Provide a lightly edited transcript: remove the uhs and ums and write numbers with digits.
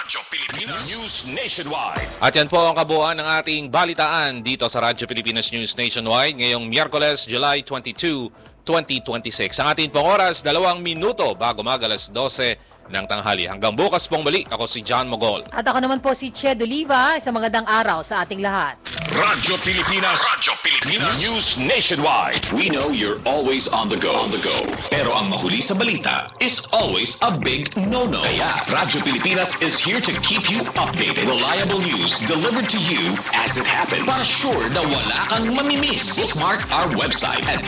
Radyo Pilipinas News Nationwide. At yan po ang kabuuan ng ating balitaan dito sa Radyo Pilipinas News Nationwide ngayong Miyerkules, July 22, 2026. Ang ating pong oras, 2 minuto bago magalas 12 ng tanghali. Hanggang bukas pong muli, ako si John Mogol. At ako naman po si Ched Oliva. Isang magandang araw sa ating lahat. Radyo Pilipinas News Nationwide. We know you're always on the go. Pero ang mahuli sa balita is always a big no-no. Kaya Radyo Pilipinas is here to keep you updated. Reliable news delivered to you as it happens. Para sure na wala kang mamimiss. Bookmark our website at